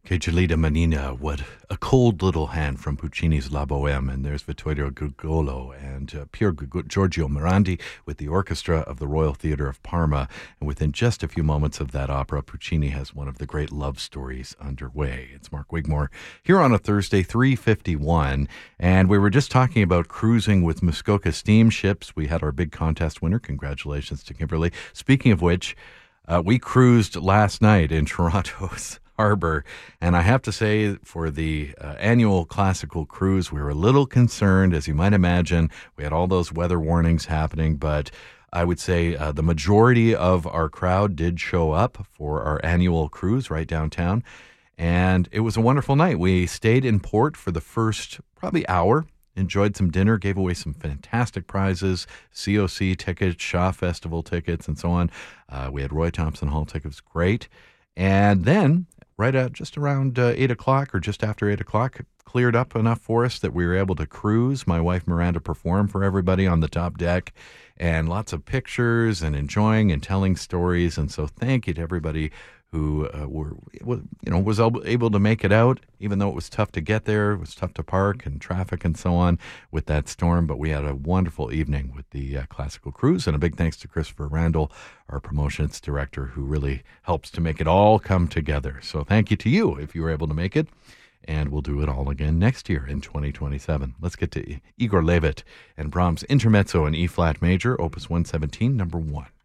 Che gelida manina, what a cold little hand from Puccini's La Boheme. And there's Vittorio Gugolo and Giorgio Morandi with the orchestra of the Royal Theatre of Parma. And within just a few moments of that opera, Puccini has one of the great love stories underway. It's Mark Wigmore here on a Thursday, 3:51. And we were just talking about cruising with Muskoka steamships. We had our big contest winner. Congratulations to Kimberly. Speaking of which, we cruised last night in Toronto's harbor, and I have to say, for the annual classical cruise, we were a little concerned, as you might imagine. We had all those weather warnings happening, but I would say the majority of our crowd did show up for our annual cruise right downtown, and it was a wonderful night. We stayed in port for the first probably hour, enjoyed some dinner, gave away some fantastic prizes, COC tickets, Shaw Festival tickets, and so on. We had Roy Thompson Hall tickets, great. And then right at just around 8 o'clock or just after 8 o'clock, cleared up enough for us that we were able to cruise. My wife Miranda performed for everybody on the top deck, and lots of pictures and enjoying and telling stories. And so thank you to everybody who was able to make it out, even though it was tough to get there. It was tough to park and traffic and so on with that storm. But we had a wonderful evening with the classical cruise, and a big thanks to Christopher Randall, our promotions director, who really helps to make it all come together. So thank you to you if you were able to make it. And we'll do it all again next year in 2027. Let's get to Igor Levit and Brahms' Intermezzo in E-flat major, opus 117, number 1.